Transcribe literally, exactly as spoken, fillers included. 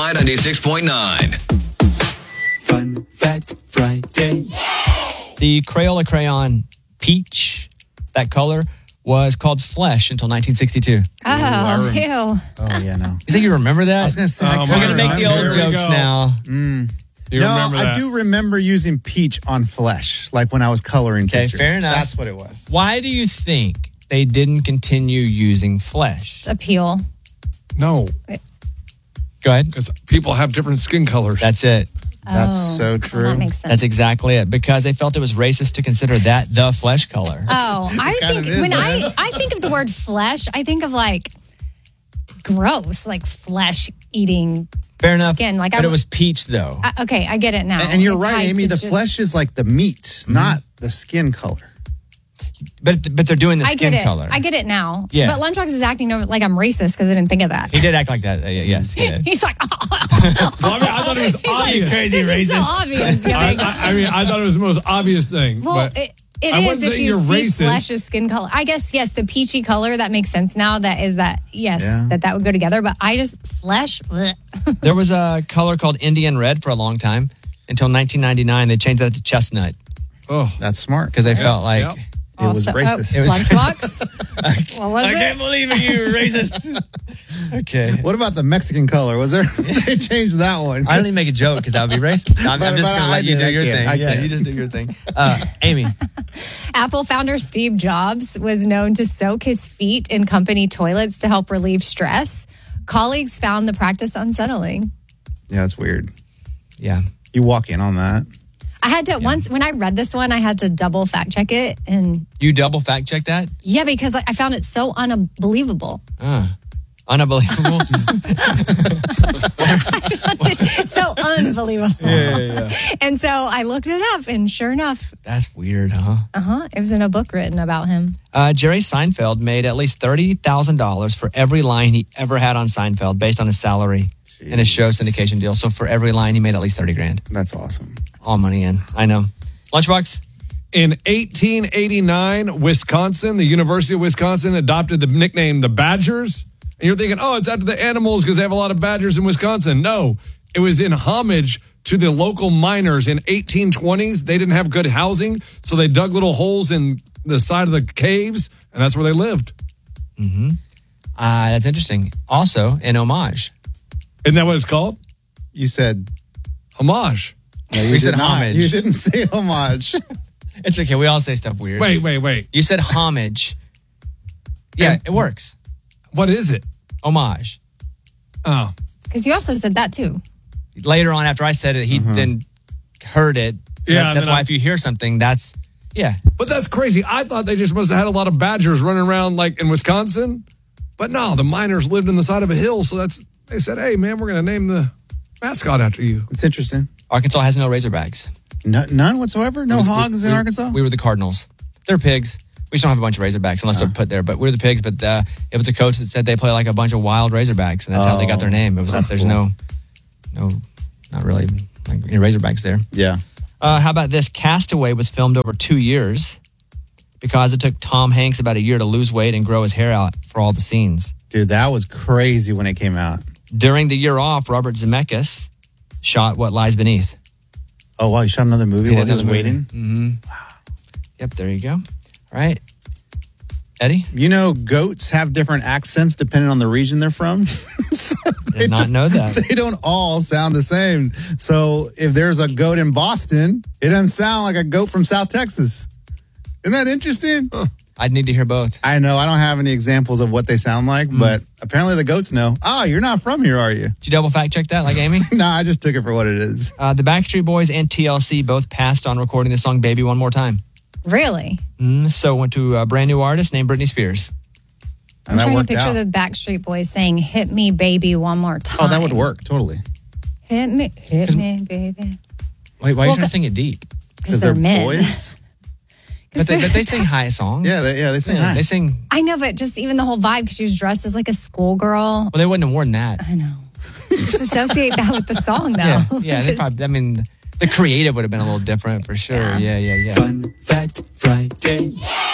ninety-six point nine. Fun Fact Friday. The Crayola crayon peach, that color, was called Flesh until nineteen sixty-two. Oh, ew. Oh, yeah, no. You think you remember that? I was going to say, Oh, I my We're going to make the Here old we jokes go. now. Mm. You no, remember I that? do remember using peach on Flesh, like when I was coloring Okay, pictures. fair enough. That's what it was. Why do you think they didn't continue using Flesh? Appeal. No, Go ahead. because people have different skin colors. That's it. That's Oh, so well, true. that makes sense. That's exactly it. Because they felt it was racist to consider that the flesh color. Oh, I kind think of is, when right? I I think of the word flesh, I think of like gross, like flesh eating Fair enough. skin. Like but I, it was peach, though. I, okay, I get it now. And, and you're It's right, tied Amy. to The just- flesh is like the meat, not the skin color. But but they're doing the I skin get it. color. I get it now. Yeah. But Lunchbox is acting over, like I'm racist because I didn't think of that. He did act like that. Uh, yes, he did. He's like, Well, I, mean, I thought it was obvious. crazy this is so racist. obvious. You're I, like, I, I mean, I thought it was the most obvious thing. well, but it, it I is wouldn't if say you you're see racist. flesh as skin color. I guess yes, the peachy color that makes sense now. That is that yes, Yeah. that that would go together. But I just flesh. bleh. There was a color called Indian red for a long time until nineteen ninety-nine. They changed that to chestnut Oh, That's smart. because they felt like Yep. It was Also- racist. Oh, It was Lunchbox. What was I it? can't believe it, you racist. Okay. What about the Mexican color? Was there? They changed that one. I didn't even make a joke because that would be racist. I'm, I'm But- just but going to I let you did. do I your can't. thing. I Yeah, can't. you just do your thing. Uh, Amy. Apple founder Steve Jobs was known to soak his feet in company toilets to help relieve stress. Colleagues found the practice unsettling. Yeah, that's weird. Yeah. You walk in on that. I had to once when I read this one, I had to double fact check it, and You double fact check that? yeah, because I I found it so unbelievable. Uh, unbelievable. so unbelievable. yeah, yeah. And so I looked it up, and sure enough, That's weird, huh? uh huh, it was in a book written about him. Uh, Jerry Seinfeld made at least thirty thousand dollars for every line he ever had on Seinfeld based on his salary and his show syndication deal. So for every line, he made at least thirty grand. That's awesome. All money in. I know. Lunchbox? in eighteen eighty-nine, Wisconsin, the University of Wisconsin adopted the nickname the Badgers. And you're thinking, oh, it's after the animals because they have a lot of badgers in Wisconsin. No, it was in homage to the local miners in eighteen twenties. They didn't have good housing, so they dug little holes in the side of the caves, and that's where they lived. Mm-hmm. Uh, that's interesting. Also, an homage. Isn't that what it's called? You said homage. No, you we did said not. homage. You didn't say homage. It's okay. We all say stuff weird. Wait, wait, wait. You said homage. Yeah, And- it works. What is it? Homage. Oh. Because you also said that too. Later on, after I said it, he then heard it. Yeah, That- that's then why I- if you hear something, that's, yeah. But that's crazy. I thought they just must have had a lot of badgers running around like in Wisconsin. But no, the miners lived in the side of a hill. So that's, they said, hey, man, we're going to name the mascot after you. It's interesting. Arkansas has no Razorbacks. No, none whatsoever? No We- hogs we- in we- Arkansas? We were the Cardinals. They're pigs. We just don't have a bunch of Razorbacks unless they're put there. But we're the pigs. But uh, it was a coach that said they play like a bunch of wild Razorbacks, and that's how they got their name. It was that's there's cool. no, no, not really like any Razorbacks there. Yeah. Uh, how about this? Castaway was filmed over two years because it took Tom Hanks about a year to lose weight and grow his hair out for all the scenes. Dude, that was crazy when it came out. During the year off, Robert Zemeckis shot What Lies Beneath. Oh, wow. You shot another movie He while did he was another waiting? movie. Mm-hmm. Wow. Yep, there you go. All right. Eddie? You know, goats have different accents depending on the region they're from. So they Did not don't- know that. They don't all sound the same. So if there's a goat in Boston, it doesn't sound like a goat from South Texas. Isn't that interesting? I'd need to hear both. I know. I don't have any examples of what they sound like, Mm. but apparently the goats know. Oh, you're not from here, are you? Did you double fact check that like Amy? No, I just took it for what it is. Uh, the Backstreet Boys and T L C both passed on recording the song Baby One More Time. Really? Mm, so went to a brand new artist named Britney Spears. I'm And that trying to worked picture out. the Backstreet Boys saying, hit me, baby, one more time. Oh, that would work. Totally. Hit me, hit me, baby. Wait, why are Well, you trying to c- sing it deep? Because they're, men. boys. But they, but they sing high songs. Yeah, they, yeah, they sing Yeah, high. they sing. I know, but just even the whole vibe, because she was dressed as like a schoolgirl. Well, they wouldn't have worn that. I know. Just associate that with the song, though. Yeah, yeah. They probably, I mean, the creative would have been a little different for sure. Yeah, yeah, yeah. Fun Fact Friday.